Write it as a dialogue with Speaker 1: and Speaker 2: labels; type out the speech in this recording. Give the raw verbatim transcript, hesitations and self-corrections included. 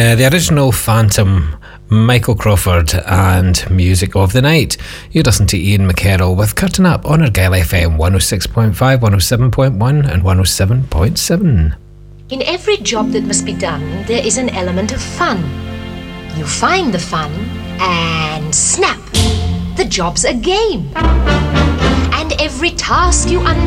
Speaker 1: Uh, the original Phantom, Michael Crawford, and Music of the Night. You listen to Ian McKerrell with Cutting Up on Argyle F M one oh six point five, one oh seven point one and one oh seven point seven.
Speaker 2: In every job that must be done, there is an element of fun. You find the fun and snap, the job's a game. And every task you undertake